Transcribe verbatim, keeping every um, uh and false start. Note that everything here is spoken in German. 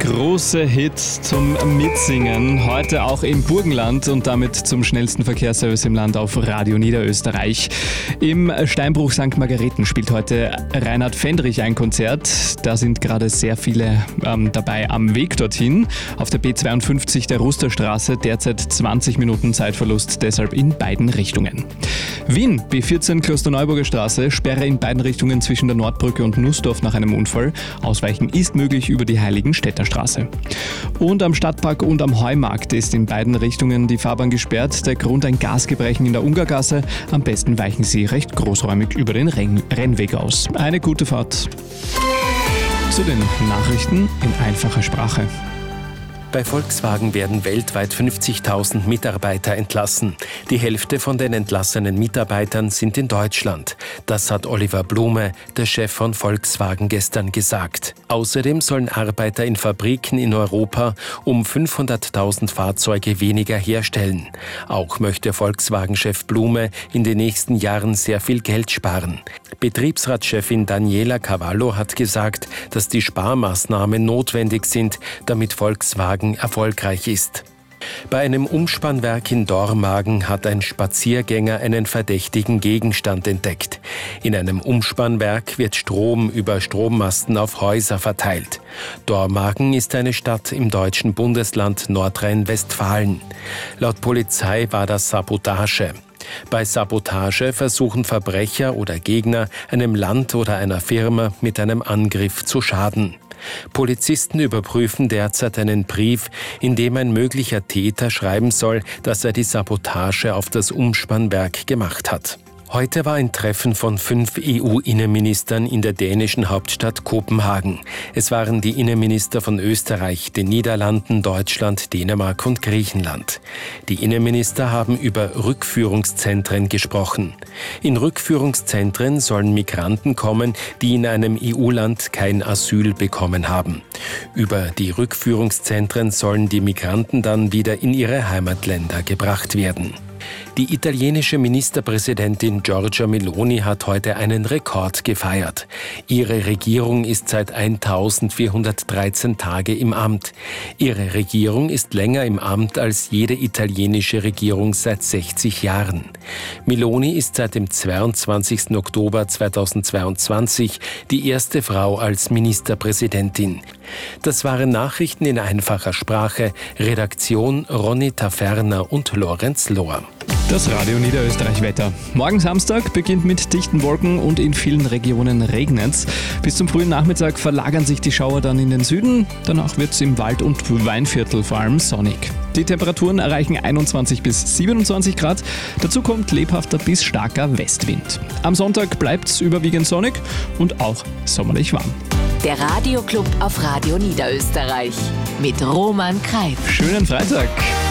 große Hit zum Mitsingen. Heute auch im Burgenland und damit zum schnellsten Verkehrsservice im Land auf Radio Niederösterreich. Im Steinbruch Sankt Margareten spielt heute Reinhard Fendrich ein Konzert. Da sind gerade sehr viele ähm, dabei am Weg dorthin. Auf der B zweiundfünfzig der Rusterstraße derzeit zwanzig Minuten Zeitverlust, deshalb in beiden Richtungen. Wien, B vierzehn Klosterneuburger Straße, Sperre in beiden Richtungen zwischen der Nordbrücke und Nussdorf nach einem Unfall. Ausweichen ist möglich über die Heiligenstädter Straße. Und am Stadtpark und am Heumarkt ist in beiden Richtungen die Fahrbahn gesperrt. Der Grund ein Gasgebrechen in der Ungargasse. Am besten weichen Sie recht großräumig über den Renn- Rennweg aus. Eine gute Fahrt. Zu den Nachrichten in einfacher Sprache. Bei Volkswagen werden weltweit fünfzigtausend Mitarbeiter entlassen. Die Hälfte von den entlassenen Mitarbeitern sind in Deutschland. Das hat Oliver Blume, der Chef von Volkswagen, gestern gesagt. Außerdem sollen Arbeiter in Fabriken in Europa um fünfhunderttausend Fahrzeuge weniger herstellen. Auch möchte Volkswagen-Chef Blume in den nächsten Jahren sehr viel Geld sparen. Betriebsratschefin Daniela Cavallo hat gesagt, dass die Sparmaßnahmen notwendig sind, damit Volkswagen erfolgreich ist. Bei einem Umspannwerk in Dormagen hat ein Spaziergänger einen verdächtigen Gegenstand entdeckt. In einem Umspannwerk wird Strom über Strommasten auf Häuser verteilt. Dormagen ist eine Stadt im deutschen Bundesland Nordrhein-Westfalen. Laut Polizei war das Sabotage. Bei Sabotage versuchen Verbrecher oder Gegner, einem Land oder einer Firma mit einem Angriff zu schaden. Polizisten überprüfen derzeit einen Brief, in dem ein möglicher Täter schreiben soll, dass er die Sabotage auf das Umspannwerk gemacht hat. Heute war ein Treffen von fünf E U-Innenministern in der dänischen Hauptstadt Kopenhagen. Es waren die Innenminister von Österreich, den Niederlanden, Deutschland, Dänemark und Griechenland. Die Innenminister haben über Rückführungszentren gesprochen. In Rückführungszentren sollen Migranten kommen, die in einem E U-Land kein Asyl bekommen haben. Über die Rückführungszentren sollen die Migranten dann wieder in ihre Heimatländer gebracht werden. Die italienische Ministerpräsidentin Giorgia Meloni hat heute einen Rekord gefeiert. Ihre Regierung ist seit eintausendvierhundertdreizehn Tage im Amt. Ihre Regierung ist länger im Amt als jede italienische Regierung seit sechzig Jahren. Meloni ist seit dem zweiundzwanzigsten Oktober zweitausendzweiundzwanzig die erste Frau als Ministerpräsidentin. Das waren Nachrichten in einfacher Sprache. Redaktion Ronny Taferner und Lorenz Lohr. Das Radio Niederösterreich Wetter. Morgen Samstag beginnt mit dichten Wolken und in vielen Regionen regnet's. Bis zum frühen Nachmittag verlagern sich die Schauer dann in den Süden. Danach wird's im Wald- und Weinviertel vor allem sonnig. Die Temperaturen erreichen einundzwanzig bis siebenundzwanzig Grad. Dazu kommt lebhafter bis starker Westwind. Am Sonntag bleibt's überwiegend sonnig und auch sommerlich warm. Der Radioclub auf Radio Niederösterreich mit Roman Kreif. Schönen Freitag.